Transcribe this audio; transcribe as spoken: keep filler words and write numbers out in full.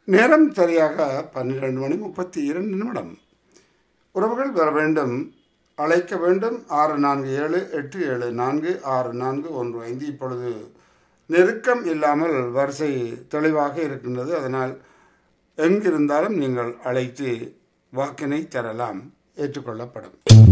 நேரம் சரியாக பன்னிரண்டு மணி முப்பத்தி இரண்டு நிமிடம். உறவுகள் வர வேண்டும், அழைக்க வேண்டும். ஆறு நான்கு ஏழு எட்டு ஏழு நான்கு ஆறு நான்கு ஒன்று ஐந்து. இப்பொழுது நெருக்கம் இல்லாமல் வரிசை தெளிவாக இருக்கின்றது. அதனால் எங்கிருந்தாலும் நீங்கள் அழைத்து வாக்கினை தரலாம், ஏற்றுக்கொள்ளப்படும்.